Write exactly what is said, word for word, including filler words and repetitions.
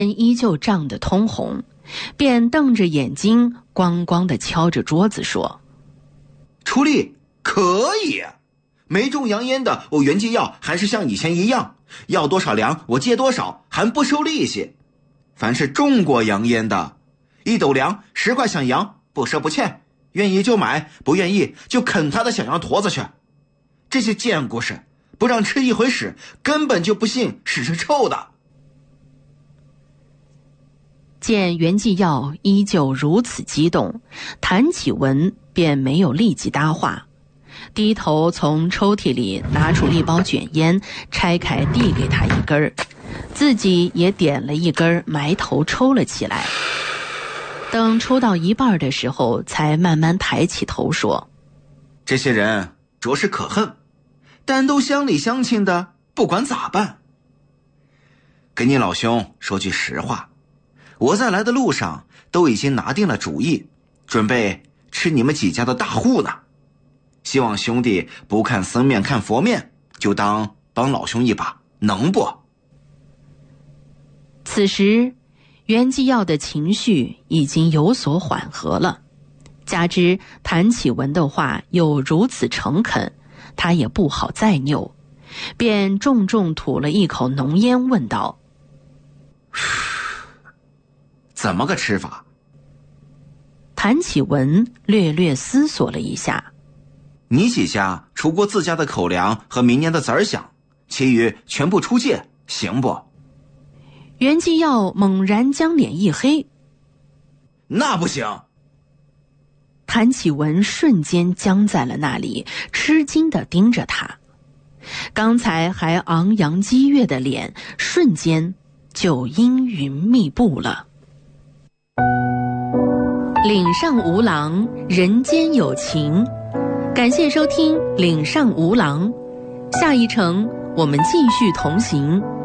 依旧涨得通红，便瞪着眼睛咣咣地敲着桌子说： 出力可以，没中洋烟的我袁继耀还是像以前一样，要多少粮我借多少，还不收利息。凡是中过洋烟的，一斗粮十块响羊，不赊不欠，愿意就买，不愿意就啃他的小羊驼子去。这些贱故事不让吃一回屎，根本就不信屎是臭的。 见袁继耀依旧如此激动，谭启文便没有立即搭话，低头从抽屉里拿出一包卷烟，拆开递给他一根儿，自己也点了一根，埋头抽了起来。等抽到一半的时候，才慢慢抬起头说： 这些人着实可恨，但都乡里乡亲的，不管咋办。给你老兄说句实话，我在来的路上都已经拿定了主意，准备吃你们几家的大户呢。希望兄弟不看僧面看佛面，就当帮老兄一把，能不？ 此时袁继耀的情绪已经有所缓和了，加之谭启文的话又如此诚恳，他也不好再拗，便重重吐了一口浓烟，问道： 怎么个吃法？ 谭启文略略思索了一下： 你几家除过自家的口粮和明年的子儿饷，其余全部出借，行不？ 袁继耀猛然将脸一黑： 那不行！ 谭启文瞬间僵在了那里，吃惊地盯着他，刚才还昂扬激越的脸瞬间就阴云密布了。岭上无郎，人间有情。感谢收听岭上无郎，下一程我们继续同行。